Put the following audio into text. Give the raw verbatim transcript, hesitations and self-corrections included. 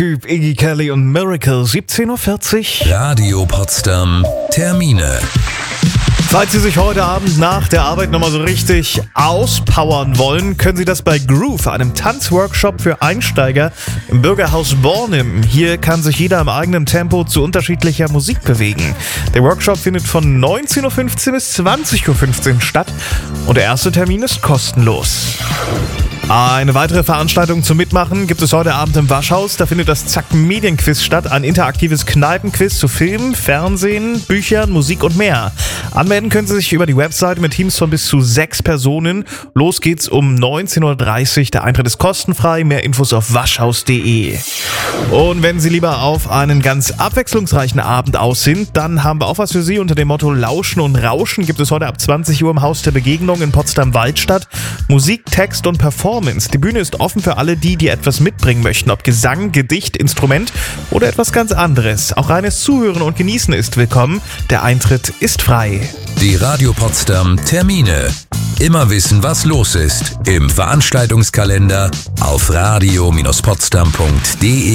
Typ Iggy Kelly und Miracle, siebzehn Uhr vierzig. Radio Potsdam, Termine. Falls Sie sich heute Abend nach der Arbeit nochmal so richtig auspowern wollen, können Sie das bei Groove, einem Tanzworkshop für Einsteiger im Bürgerhaus Bornem. Hier kann sich jeder im eigenen Tempo zu unterschiedlicher Musik bewegen. Der Workshop findet von neunzehn Uhr fünfzehn bis zwanzig Uhr fünfzehn statt und der erste Termin ist kostenlos. Eine weitere Veranstaltung zum Mitmachen gibt es heute Abend im Waschhaus. Da findet das Zack Medienquiz statt, ein interaktives Kneipenquiz zu Film, Fernsehen, Büchern, Musik und mehr. Anmelden können Sie sich über die Webseite mit Teams von bis zu sechs Personen. Los geht's um neunzehn Uhr dreißig. Der Eintritt ist kostenfrei. Mehr Infos auf waschhaus punkt de. Und wenn Sie lieber auf einen ganz abwechslungsreichen Abend aus sind, dann haben wir auch was für Sie. Unter dem Motto Lauschen und Rauschen gibt es heute ab zwanzig Uhr im Haus der Begegnung in Potsdam-Waldstadt Musik, Text und Performance. Die Bühne ist offen für alle die, die etwas mitbringen möchten, ob Gesang, Gedicht, Instrument oder etwas ganz anderes. Auch reines Zuhören und Genießen ist willkommen. Der Eintritt ist frei. Die Radio Potsdam Termine. Immer wissen, was los ist. Im Veranstaltungskalender auf radio Bindestrich potsdam punkt de.